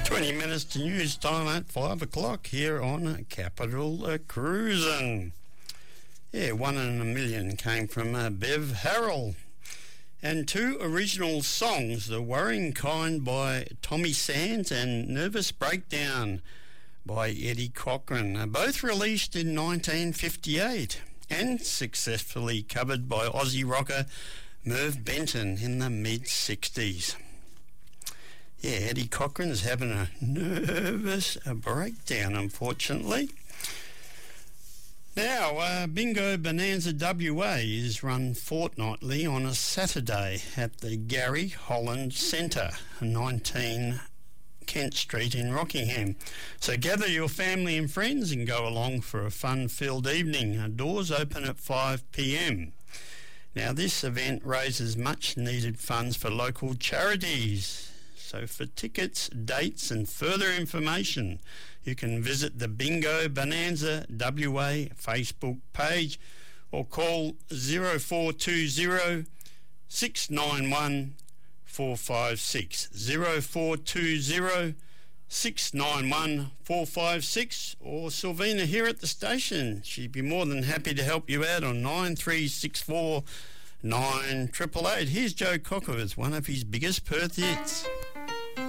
20 minutes to news time at 5 o'clock here on Capital Cruising. Yeah, 1 in a Million came from Bev Harrell. And 2 original songs, The Worrying Kind by Tommy Sands and Nervous Breakdown by Eddie Cochran, both released in 1958 and successfully covered by Aussie rocker Merv Benton in the mid-60s. Yeah, Eddie Cochran's having a nervous breakdown, unfortunately. Now, Bingo Bonanza WA is run fortnightly on a Saturday at the Gary Holland Centre, 19 Kent Street in Rockingham. So gather your family and friends and go along for a fun-filled evening. Doors open at 5 p.m. Now, this event raises much-needed funds for local charities. So for tickets, dates and further information, you can visit the Bingo Bonanza WA Facebook page or call 0420 691 456. 0420 691 456, or Sylvina here at the station. She'd be more than happy to help you out on 9364 9888. Here's Joe Cocker with one of his biggest Perth hits.